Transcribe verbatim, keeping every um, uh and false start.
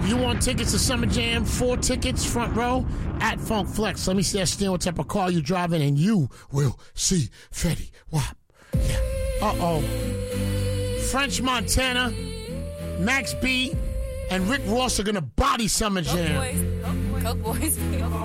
You want tickets to Summer Jam? Four tickets, front row, at Funk Flex. Let me see that steering what type of car you driving, and you will see Fetty Wap. Yeah. Uh-oh. French Montana, Max B, and Rick Ross are going to body Summer Jam. Coke boys. Coke boys.